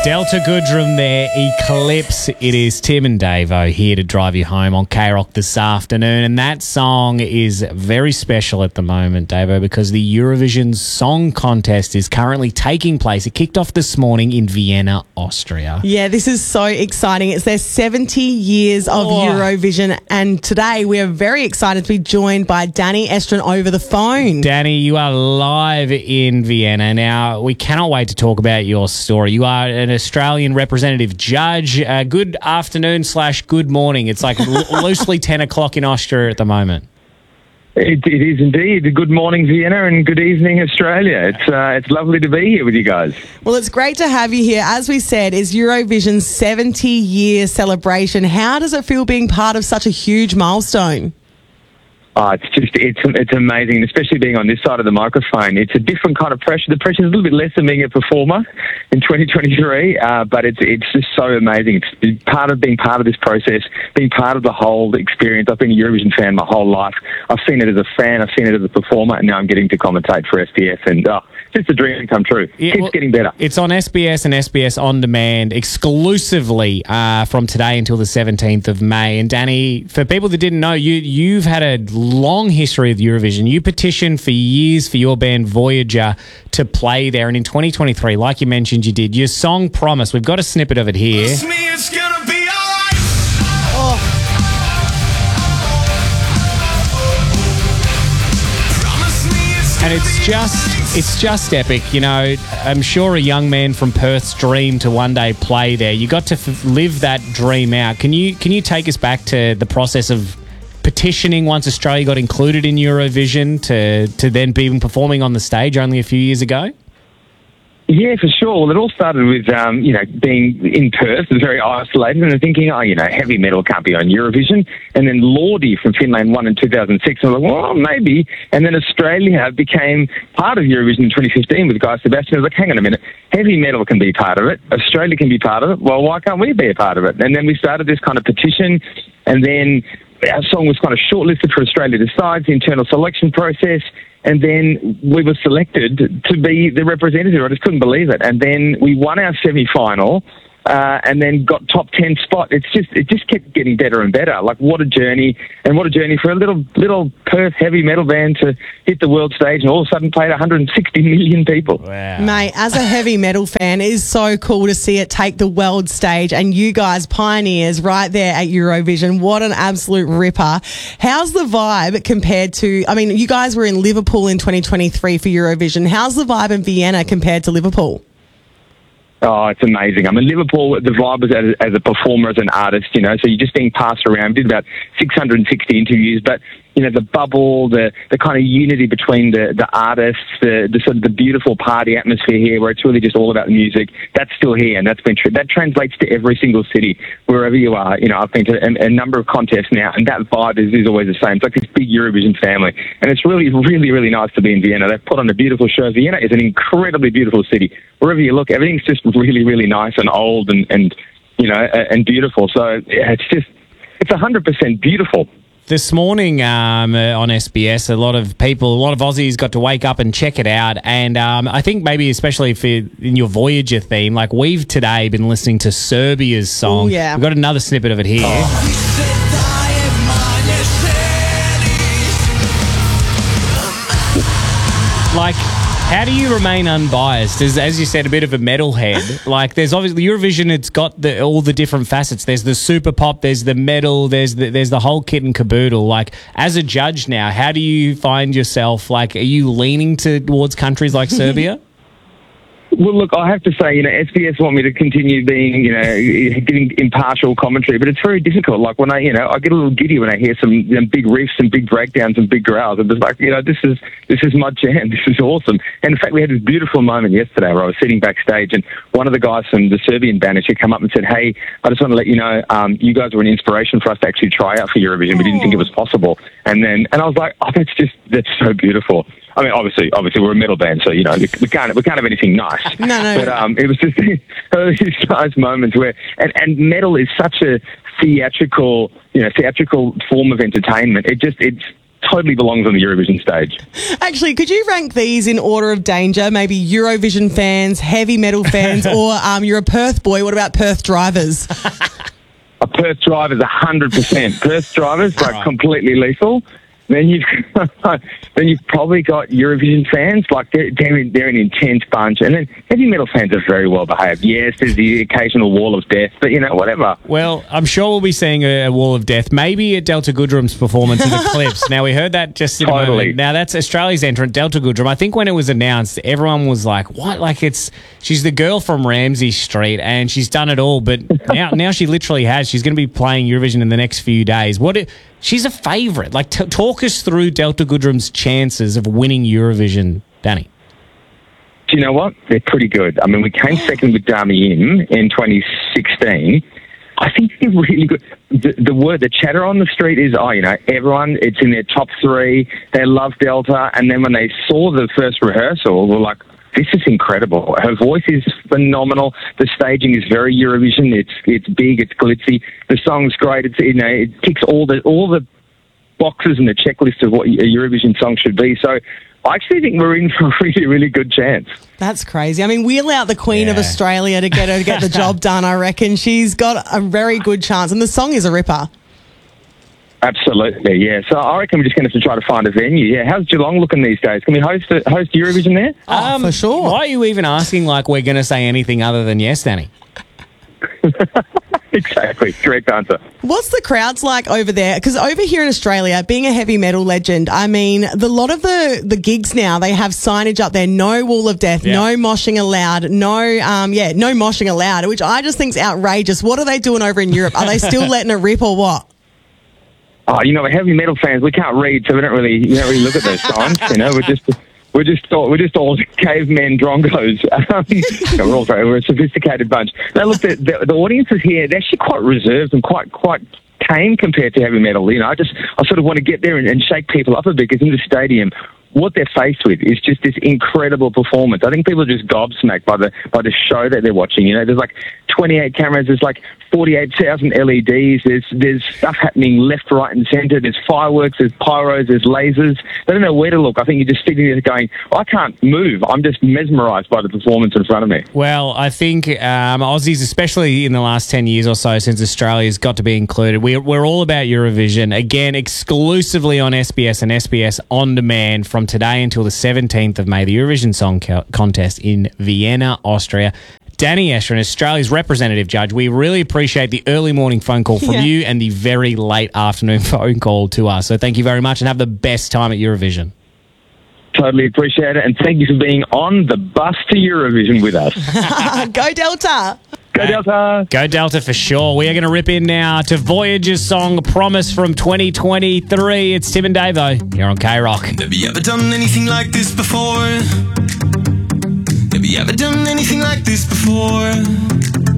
Delta Goodrum there, Eclipse. It is Tim and Davo here to drive you home on K-Rock this afternoon. And that song is very special at the moment, Davo, because the Eurovision Song Contest is currently taking place. It kicked off this morning in Vienna, Austria. Yeah, this is so exciting. It's their 70 years of Eurovision. And today we are very excited to be joined by Danny Estrin over the phone. Danny, you are live in Vienna. Now, we cannot wait to talk about your story. You are an Australian representative judge. Good afternoon / good morning. It's like loosely 10 o'clock in Austria at the moment. It is indeed. Good morning, Vienna, and good evening, Australia. It's lovely to be here with you guys. Well, it's great to have you here. As we said, it's Eurovision's 70-year celebration. How does it feel being part of such a huge milestone? Oh, it's amazing, especially being on this side of the microphone. It's a different kind of pressure. The pressure is a little bit less than being a performer in 2023, but it's just so amazing. It's being part of this process, being part of the whole experience. I've been a Eurovision fan my whole life. I've seen it as a fan, I've seen it as a performer, and now I'm getting to commentate for SBS, and it's just a dream come true. Yeah, Keeps getting better. It's on SBS and SBS On Demand exclusively from today until the 17th of May. And Danny, for people that didn't know, you've had a long history of Eurovision. You petitioned for years for your band Voyager to play there, and in 2023, like you mentioned, you did. Your song Promise, we've got a snippet of it here. It's gonna be alright. And it's just epic. You know, I'm sure a young man from Perth's dream to one day play there. You got to live that dream out. Can you take us back to the process of petitioning once Australia got included in Eurovision to then be performing on the stage only a few years ago? Yeah, for sure. Well, it all started with, being in Perth, very isolated, and thinking, heavy metal can't be on Eurovision. And then Lordi from Finland won in 2006. And I was like, well, maybe. And then Australia became part of Eurovision in 2015 with Guy Sebastian. I was like, hang on a minute. Heavy metal can be part of it. Australia can be part of it. Well, why can't we be a part of it? And then we started this kind of petition, and then our song was kind of shortlisted for Australia Decides, the internal selection process. And then we were selected to be the representative. I just couldn't believe it. And then we won our semi-final, and then got top 10 spot. It just kept getting better and better. Like, what a journey, and what a journey for a little Perth heavy metal band to hit the world stage and all of a sudden played 160 million people. Wow. Mate, as a heavy metal fan, it is so cool to see it take the world stage, and you guys pioneers right there at Eurovision. What an absolute ripper. How's the vibe compared to, you guys were in Liverpool in 2023 for Eurovision. How's the vibe in Vienna compared to Liverpool? Oh, it's amazing. Liverpool, the vibe was as a performer, as an artist, so you're just being passed around. We did about 660 interviews, but, the bubble, the kind of unity between the artists, the sort of the beautiful party atmosphere here where it's really just all about the music, that's still here, and that's been true. That translates to every single city, wherever you are. I've been to a number of contests now, and that vibe is always the same. It's like this big Eurovision family, and it's really, really, really nice to be in Vienna. They've put on a beautiful show. Vienna is an incredibly beautiful city. Wherever you look, everything's just really, really nice and old and beautiful. So it's 100% beautiful. This morning on SBS, a lot of Aussies got to wake up and check it out. And I think maybe especially in your Voyager theme, like we've today been listening to Serbia's song. Ooh, yeah. We've got another snippet of it here. Like, how do you remain unbiased? As you said, a bit of a metalhead. Like, there's obviously Eurovision. It's got all the different facets. There's the super pop. There's the metal. There's the whole kit and caboodle. Like, as a judge now, how do you find yourself? Like, are you leaning towards countries like Serbia? Well, look, I have to say, SBS want me to continue being, giving impartial commentary, but it's very difficult. Like when I get a little giddy when I hear some big riffs and big breakdowns and big growls. I'm just like, this is my jam. This is awesome. And in fact, we had this beautiful moment yesterday where I was sitting backstage, and one of the guys from the Serbian band actually come up and said, "Hey, I just want to let you know, you guys were an inspiration for us to actually try out for Eurovision. We didn't think it was possible." And I was like, "Oh, that's so beautiful." Obviously, we're a metal band, so we can't have anything nice. No. But it was just these nice moments where, and metal is such a theatrical form of entertainment. totally belongs on the Eurovision stage. Actually, could you rank these in order of danger? Maybe Eurovision fans, heavy metal fans, or you're a Perth boy. What about Perth drivers? A Perth driver is 100%. Perth drivers, like, completely lethal. Then you've probably got Eurovision fans, like they're an intense bunch, and then heavy metal fans are very well behaved. Yes, there's the occasional wall of death, but whatever. Well, I'm sure we'll be seeing a wall of death, maybe at Delta Goodrum's performance in the clips. Now, we heard that just in a moment. Now, that's Australia's entrant, Delta Goodrum. I think when it was announced, everyone was like, what? Like, she's the girl from Ramsay Street, and she's done it all, but now she literally has. She's going to be playing Eurovision in the next few days. She's a favourite. Like, talk us through Delta Goodrum's chances of winning Eurovision, Danny. Do you know what? They're pretty good. I mean, we came second with Dami Im in 2016. I think they're really good. The chatter on the street is, everyone, it's in their top three. They love Delta. And then when they saw the first rehearsal, we're like, this is incredible. Her voice is phenomenal. The staging is very Eurovision. It's big. It's glitzy. The song's great. It ticks all the boxes in the checklist of what a Eurovision song should be. So I actually think we're in for a really, really good chance. That's crazy. I mean, wheel out the Queen of Australia to get her to get the job done, I reckon. She's got a very good chance. And the song is a ripper. Absolutely, yeah. So I reckon we're just going to have to try to find a venue. Yeah, how's Geelong looking these days? Can we host Eurovision there? For sure. Why are you even asking like we're going to say anything other than yes, Danny? Exactly, correct answer. What's the crowds like over there? Because over here in Australia, being a heavy metal legend, I mean, a lot of the gigs now, they have signage up there, no wall of death, no moshing allowed, no moshing allowed, which I just think is outrageous. What are they doing over in Europe? Are they still letting it rip or what? Oh, heavy metal fans, we can't read, so we don't really look at those signs. We're just all cavemen drongos. We're a sophisticated bunch. Now, look, the audiences here, they're actually quite reserved and quite tame compared to heavy metal. I sort of want to get there and shake people up a bit, because in the stadium, what they're faced with is just this incredible performance. I think people are just gobsmacked by the show that they're watching. There's like 28 cameras, there's like 48,000 LEDs, there's stuff happening left, right and centre, there's fireworks, there's pyros, there's lasers. They don't know where to look. I think you're just sitting there going, I can't move. I'm just mesmerised by the performance in front of me. Well, I think Aussies, especially in the last 10 years or so since Australia's got to be included, we're all about Eurovision. Again, exclusively on SBS and SBS On Demand from today until the 17th of May, the Eurovision Song Contest in Vienna, Austria. Danny Estrin, Australia's representative judge, we really appreciate the early morning phone call from you and the very late afternoon phone call to us. So thank you very much and have the best time at Eurovision. Totally appreciate it, and thank you for being on the bus to Eurovision with us. Go Delta! Go Delta! Go Delta for sure. We are going to rip in now to Voyager's song Promise from 2023. It's Tim and Davo here on K-Rock. Have you ever done anything like this before? Have you ever done anything like this before?